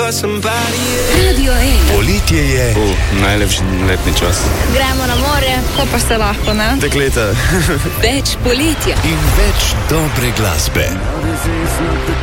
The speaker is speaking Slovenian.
Radio 1. Poletje je. Najlepši letni čas. Gremo na morje, ko pa se lahko, ne? Dekleta. Več poletja. In več dobre glasbe.